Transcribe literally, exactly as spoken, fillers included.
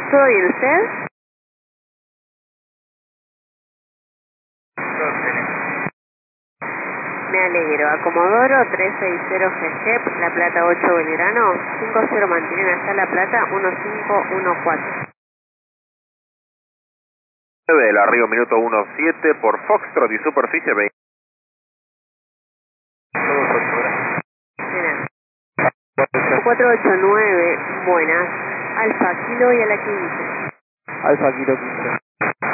¿Todo bien usted? Todo excelente. Me alegro. A Comodoro trescientos sesenta G G P, La Plata ocho Belgrano, cinco cero mantienen hasta La Plata uno cinco uno cuatro. Del arribo minuto uno siete por Foxtrot y superficie veinte. Todos ocho horas. cuatro ocho nueve, buenas. Alfa Kilo y a la quince. Alfa Kilo quince.